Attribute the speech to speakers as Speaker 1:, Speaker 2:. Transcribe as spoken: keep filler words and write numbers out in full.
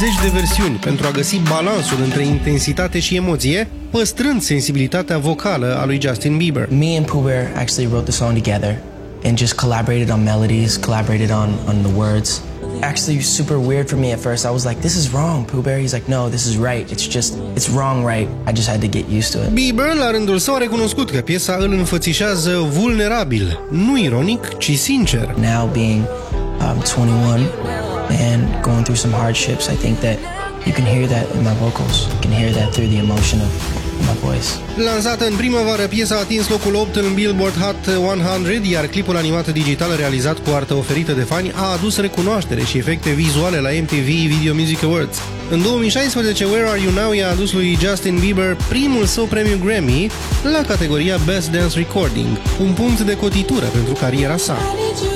Speaker 1: zeci de versiuni pentru a găsi balansul între intensitate și emoție, păstrând sensibilitatea vocală a lui Justin Bieber.
Speaker 2: Me and Pooh Bear actually wrote the song together and just collaborated on melodies, collaborated on, on the words. Actually super weird for me at first. I was like, this is wrong, Pooh Bear. He's like, no, this is right. It's just, it's wrong, right? I just had to get used to it.
Speaker 1: Bieber, la rândul său, a recunoscut că piesa îl înfățișează vulnerabil, nu ironic, ci sincer.
Speaker 2: Now being um, twenty-one and going through some hardships, I think that you can hear that in my vocals. You can hear that through the emotion of my voice.
Speaker 1: Lansată în primăvară, piesa a atins locul opt în Billboard Hot o sută, iar clipul animat digital realizat cu artă oferită de fani a adus recunoaștere și efecte vizuale la M T V Video Music Awards. În două mii șaisprezece, Where Are You Now i-a adus lui Justin Bieber primul său premiu Grammy la categoria Best Dance Recording, un punct de cotitură pentru cariera sa.